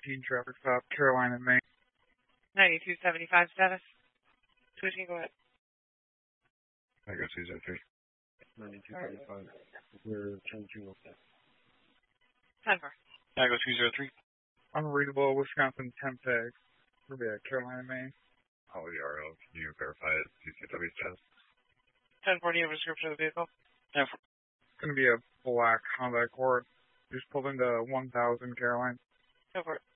217 traffic stop, Carolina, Maine. 9275 status. Switching, go ahead. I got 203. 9275. We're changing up that. 10-4. I go 203. Unreadable Wisconsin temp tag. We'll be at Carolina, Maine. Holly RL, can you verify it? CCW status? 10-4, do you have a description of the vehicle? 10-4. It's going to be a black Honda Accord. Just pulled into 1000 Carolina. Go for it.